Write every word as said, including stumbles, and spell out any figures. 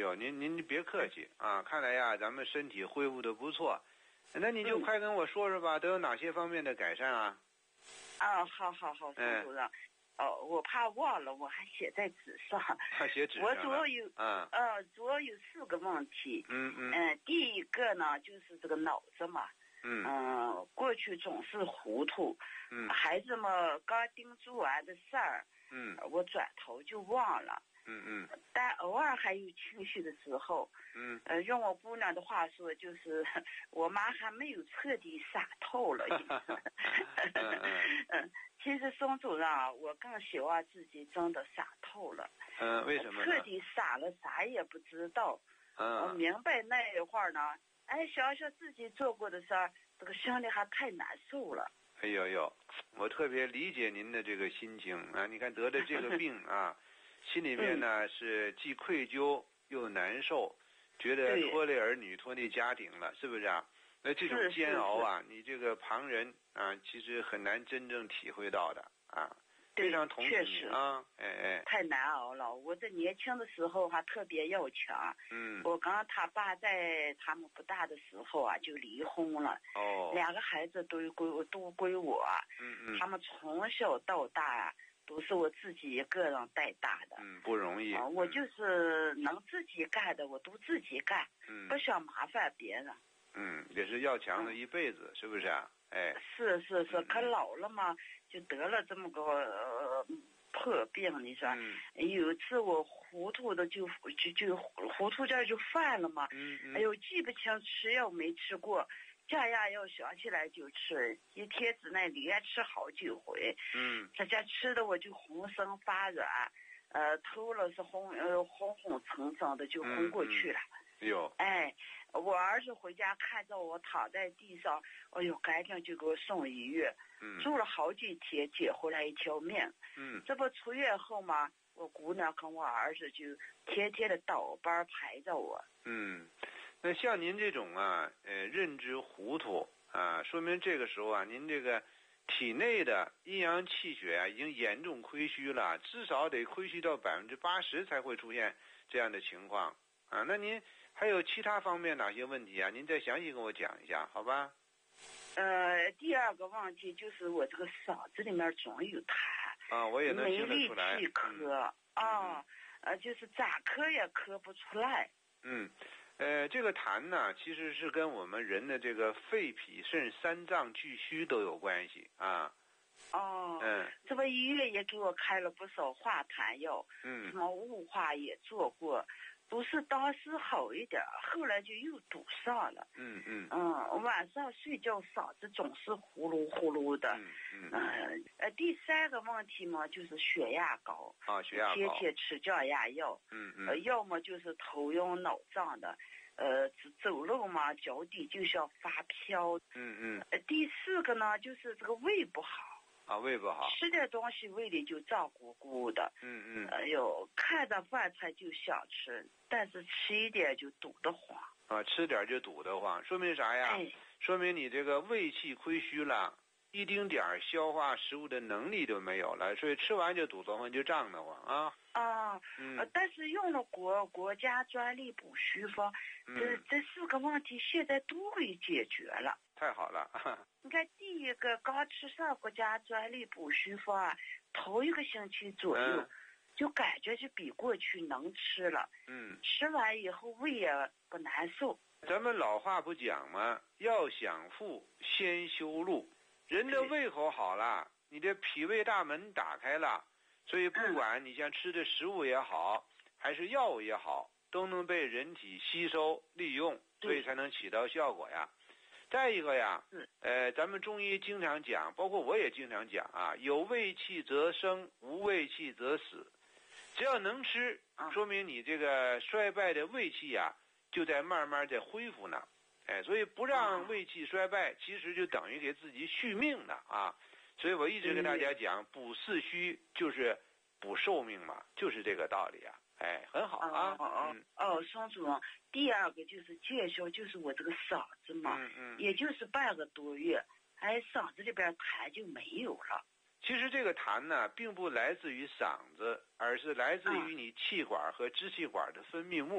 呦，您您别客气啊！看来呀，咱们身体恢复的不错，那你就快跟我说说吧，嗯、都有哪些方面的改善啊？ 啊，好好好，宋组长。嗯、哦，我怕忘了，我还写在纸上。 还写纸上。 我主要有， 嗯， 呃，主要有四个问题。 嗯嗯。 嗯、呃，第一个呢，就是这个脑子嘛。 嗯。 呃、过去总是糊涂。 嗯。 孩子们刚叮嘱完的事儿。 嗯。 我转头就忘了。 嗯嗯， 但偶尔还有情绪的时候， 嗯， 呃，用我姑娘的话说，就是我妈还没有彻底傻透了。嗯嗯，其实宋主任，我更希望自己真的傻透了。 嗯，为什么呢？ 彻底傻了，啥也不知道。 嗯， 我明白那一会儿呢，哎，想想自己做过的事儿，这个心里还太难受了。 哎呦呦，我特别理解您的这个心情啊！你看得了这个病啊。心里面呢、嗯、是既愧疚又难受，觉得拖累儿女拖累家庭了，是不是啊？那这种煎熬啊，你这个旁人啊，其实很难真正体会到的啊。非常同情你啊，哎哎， 太难熬了。我这年轻的时候还特别要强， 嗯， 我刚他爸在他们不大的时候啊就离婚了， 哦， 两个孩子都归都归我， 嗯嗯， 他们从小到大啊。都是我自己一个人带大的， 嗯，不容易。 啊、我就是能自己干的，我都自己干， 嗯， 不想麻烦别人。 嗯，也是要强的一辈子，嗯、是不是啊？哎， 是是是， 嗯、 可老了嘛，就得了这么个、呃、破病，你说。 嗯、 有一次我糊涂的就就就糊涂劲就犯了嘛， 嗯嗯， 哎呦，记不清吃药没吃过。家呀要想起来就吃，一天之内连吃好几回。 嗯， 这家吃的我就浑身发软，呃，头了是红呃红红橙橙的就昏过去了。 有、 嗯。哎，我儿子回家看到我躺在地上，哎呦，赶紧就给我送医院。 嗯。 住了好几天，捡回来一条命。 嗯。 这不出院后嘛，我姑娘跟我儿子就天天的倒班排着我。 嗯。那像您这种啊，呃，认知糊涂啊，说明这个时候啊，您这个体内的阴阳气血啊，已经严重亏虚了，至少得亏虚到百分之八十才会出现这样的情况啊。那您还有其他方面哪些问题啊？您再详细跟我讲一下，好吧？ 呃，第二个问题就是我这个嗓子里面总有痰啊，我也能听得出来， 没力气咳啊、嗯哦，呃，就是咋咳也咳不出来。 嗯。呃，这个痰呢，其实是跟我们人的这个肺脾肾三脏俱虚都有关系啊。 哦。 嗯。 这不医院也给我开了不少化痰药， 嗯。 什么雾化也做过，都是当时好一点，后来就又堵上了。 嗯嗯。 嗯，晚上睡觉嗓子总是呼噜呼噜的。 嗯嗯。 呃呃，第三个问题嘛，就是血压高。 啊，血压高。 天天吃降压药。 嗯嗯。 呃，要么就是头晕脑胀的。呃，走路嘛，脚底就像发飘。 嗯嗯。 呃，第四个呢，就是这个胃不好。 啊，胃不好。 吃点东西胃里就胀鼓鼓的。 嗯嗯。 哎呦，看着饭菜就想吃，但是吃一点就堵得慌。 啊，吃点就堵得慌，说明啥呀？ 哎、 说明你这个胃气亏虚了，一丁点儿消化食物的能力都没有了，所以吃完就堵得慌，就胀得慌啊。 啊， 嗯、 呃，但是用了国国家专利补虚方， 嗯、 这这四个问题现在都给解决了。 太好了。 你看，第一个刚吃上国家专利补虚方啊，头一个星期左右， 嗯、 就感觉就比过去能吃了。 嗯。 吃完以后胃也不难受。 咱们老话不讲吗？要想富，先修路。人的胃口好了，你的脾胃大门打开了，所以不管你像吃的食物也好，还是药物也好，都能被人体吸收利用，所以才能起到效果呀。再一个呀，呃，咱们中医经常讲，包括我也经常讲啊，有胃气则生，无胃气则死。只要能吃，说明你这个衰败的胃气呀，就在慢慢在恢复呢。哎，所以不让胃气衰败，其实就等于给自己续命呢啊。所以我一直跟大家讲，补四虚就是补寿命嘛，就是这个道理啊。哎，很好啊。 哦哦哦，双主任，第二个就是介绍，就是我这个嗓子嘛， 嗯嗯， 也就是半个多月，哎，嗓子里边痰就没有了。 其实这个痰呢，并不来自于嗓子，而是来自于你气管和支气管的分泌物。